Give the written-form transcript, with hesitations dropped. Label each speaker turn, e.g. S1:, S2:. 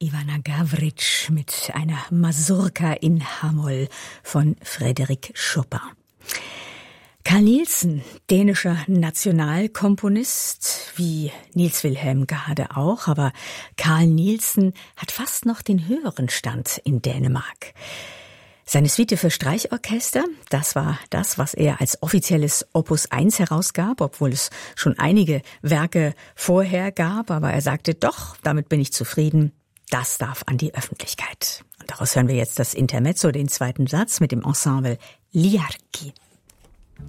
S1: Ivana Gavrič mit einer Mazurka in H-Moll von Frédéric Chopin. Carl Nielsen, dänischer Nationalkomponist, wie Niels Wilhelm Gade auch, aber Carl Nielsen hat fast noch den höheren Stand in Dänemark. Seine Suite für Streichorchester, das war das, was er als offizielles Opus 1 herausgab, obwohl es schon einige Werke vorher gab, aber er sagte, doch, damit bin ich zufrieden, das darf an die Öffentlichkeit. Und daraus hören wir jetzt das Intermezzo, den zweiten Satz mit dem Ensemble Liarki.